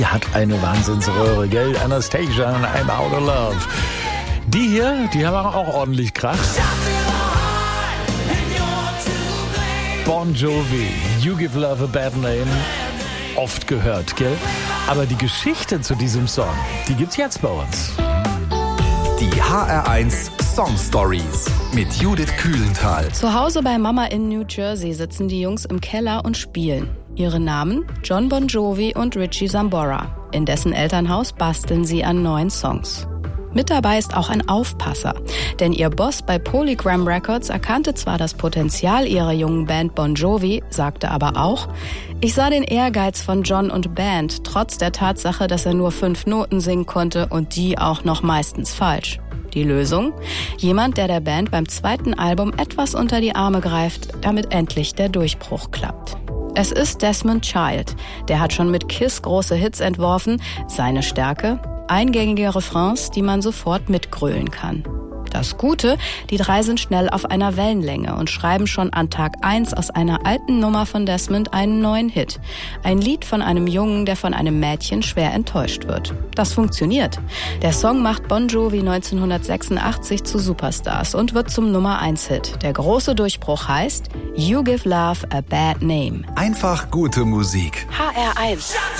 Hat eine Wahnsinnsröhre, gell? Anastasia und I'm Out of Love. Die hier, die haben auch ordentlich Krach. Bon Jovi, You Give Love a Bad Name. Oft gehört, gell? Aber die Geschichte zu diesem Song, die gibt's jetzt bei uns. Die HR1 Song Stories mit Judith Kühlenthal. Zu Hause bei Mama in New Jersey sitzen die Jungs im Keller und spielen. Ihre Namen? Jon Bon Jovi und Richie Sambora. In dessen Elternhaus basteln sie an neuen Songs. Mit dabei ist auch ein Aufpasser, denn ihr Boss bei Polygram Records erkannte zwar das Potenzial ihrer jungen Band Bon Jovi, sagte aber auch, ich sah den Ehrgeiz von Jon und Band, trotz der Tatsache, dass er nur 5 Noten singen konnte und die auch noch meistens falsch. Die Lösung? Jemand, der Band beim 2. Album etwas unter die Arme greift, damit endlich der Durchbruch klappt. Es ist Desmond Child. Der hat schon mit Kiss große Hits entworfen. Seine Stärke? Eingängige Refrains, die man sofort mitgrölen kann. Das Gute, die 3 sind schnell auf einer Wellenlänge und schreiben schon an Tag 1 aus einer alten Nummer von Desmond einen neuen Hit. Ein Lied von einem Jungen, der von einem Mädchen schwer enttäuscht wird. Das funktioniert. Der Song macht Bon Jovi 1986 zu Superstars und wird zum Nummer-1-Hit. Der große Durchbruch heißt You Give Love a Bad Name. Einfach gute Musik. HR1.